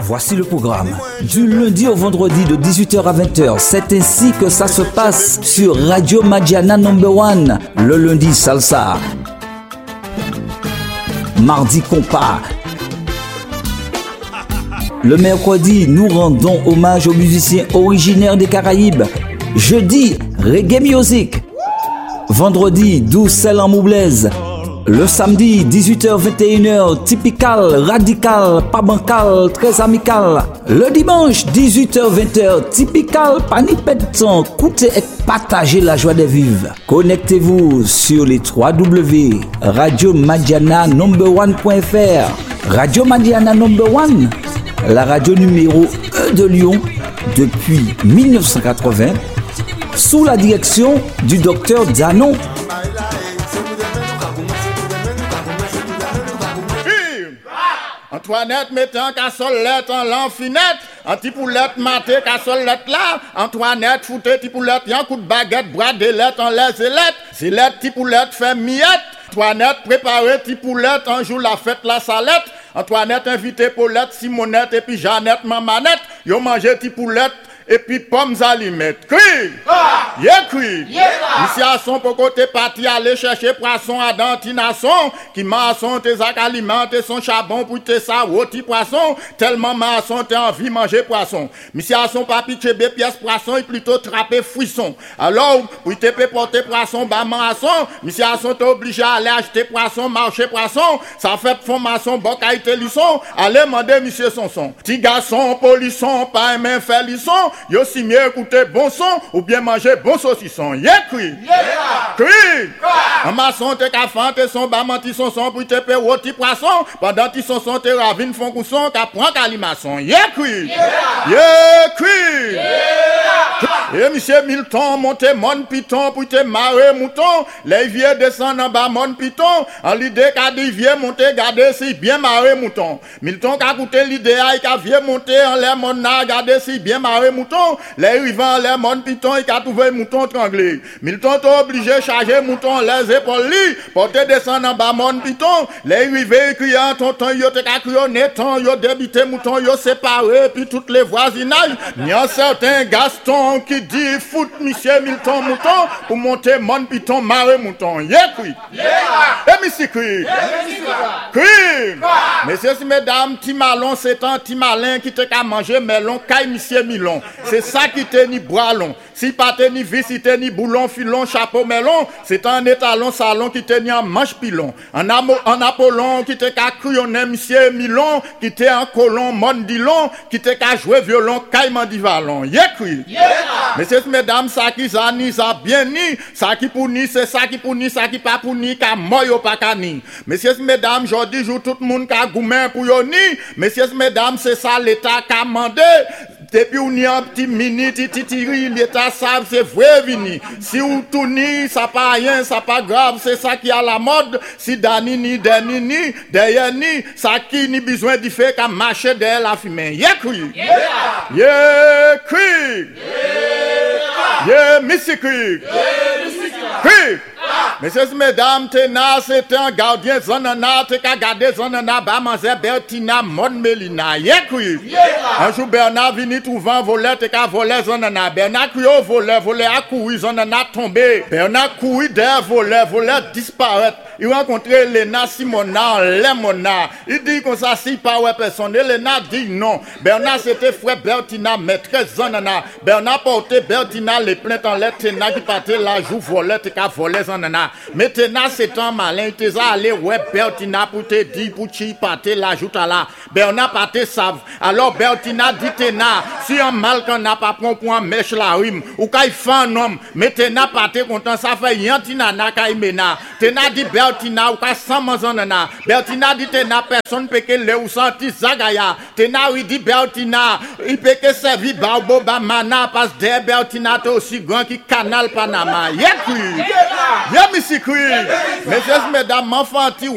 Voici le programme. Du lundi au vendredi de 18h à 20h, c'est ainsi que ça se passe sur Radio Madiana No.1. Le lundi, salsa. Mardi, compas. Le mercredi, nous rendons hommage aux musiciens originaires des Caraïbes. Jeudi, reggae music. Vendredi, douce celle en moublaise. Le samedi, 18h-21h, typical, radical, pas bancal, très amical. Le dimanche, 18h-20h, typical, panipète, coûtez et partagez la joie des vivres. Connectez-vous sur les www.radiomadiana1.fr. Radio Madiana No.1, la radio numéro 1 de Lyon depuis 1980, sous la direction du docteur Zanon. Antoinette mettant cassolette en l'enfinette, antipoulette maté cassolette là, Antoinette foutait tipoulette, y'en coup de baguette, bras d'élette en les ailettes, zélette tipoulette fait miette, Antoinette préparé tipoulette, un jour la fête la salette, Antoinette invité Paulette, Simonette et puis Jeannette mamanette, y'ont mangé tipoulette et puis pommes alimettes. Cri! Cri! Ici à son pour côté parti aller chercher poisson à dentination qui maçon tes alimenter son charbon pour tes ça rôti poisson tellement maçon t'as envie manger poisson. Monsieur à son papi chébé pièce poisson et plutôt trapper fouisson. Alors pour te porter poisson bas maçon, monsieur à son t'es obligé à aller acheter poisson marcher poisson, ça fait fond maçon bon qualité lisson, aller demander monsieur Sonson. Petit garçon polisson pas aimé faire lisson. Yo si mieux écouter bon son ou bien manger bon saucisson. Cri! Cri! Un maçon te cafan te son bas menti son pour te payer rôti poisson pendant ti son te ravine font cousson qu'a prend calimaçon. Cri! Cri! Et monsieur Milton monte mon piton pour te marrer mouton. Les vieux descendent en bas mon piton. En l'idée qu'a dit vieux monter garder si bien marrer mouton. Milton qu'a coûté l'idée qu'a vieux monter en l'air mon na garder si bien marrer mouton. Les rivants les mon piton et qu'a trouvé mouton tranglé. Milton t'a obligé charger mouton les épaules li. Porter descendre en bas mon piton. Les rivés criant tonton yo te qu'a crié neton yo débité mouton yo séparé puis toutes les voisinages. Il y a certains Gaston qui dit fout monsieur Milton mouton pour monter mon piton marrer mouton. Cri. Et monsieur cri. Cri. Messieurs et mesdames, ti malon c'est un ti malin qui te qu'a manger melon caille monsieur Milon. C'est ça qui te ni bras long. Si pas te ni vis, si te ni boulon, filon, chapeau melon, c'est un étalon salon qui te ni en manche pilon. En Apollon qui te qu'a crayonné monsieur Milon, qui te en colon mondilon, qui te qu'a joué violon, caïman divalon. Cri. Messieurs, mesdames, ça qui zani, ça bien ni, ça qui pour ni, c'est ça qui pour ni, ça qui pas pour ni, qu'a moyo pas qu'a ni. Messieurs, mesdames, aujourd'hui, joue tout le monde qu'a goumen pour yo ni. Messieurs, mesdames, c'est ça l'État qu'a mandé. Depuis on y a un petit mini titiri, l'État savent c'est vrai vini. Si ou tout ni, ça pas rien, ça pas grave, c'est ça qui a la mode. Si dani ni, dani ni, derrière ni, ça qui ni besoin d'y faire qu'à marcher derrière la fumée. Cri. Cri. Missy cri. Cri. Messieurs et mesdames, Tena, c'était un gardien Zanana, te qu'a gardé Zanana, Bamanzé, Bertina, Mon Melina. Cri. Un jour, Bernard vini trouvant volet, te qu'a volé Zanana. Bernard crié volet a couru, Zanana tombé. Bernard couru derrière volet disparaître. Il rencontrait Elena Simona, Lemona. Il dit comme ça, si pas ouais personne. Elena dit non. Bernard, c'était frère Bertina, maîtresse Zanana. Bernard portait Bertina, les plaintes en l'air, Tena qui partait la joue volet, te qu'a volé Zanana. Mais Tena, c'est un malin, il t'es allé ouais Bertina pour te dire, pour t'y partir la joute à la. Bernard partait savent. Alors Bertina dit Tena, si un mal qu'on n'a pas pris pour un mèche la rime, ou qu'il fait un homme, mais Tena partait content, ça fait yantinana kaimena. Tena dit Bertina, ou qu'il sans manzanana. Bertina dit Tena, personne peut que le ou senti zagaya. Tena, oui dit Bertina, il peut que servir Barbo Bamana, parce que Bertina, t'es aussi grand qui Canal Panama. Cri. Missy cri. Messieurs, mesdames, m'enfanti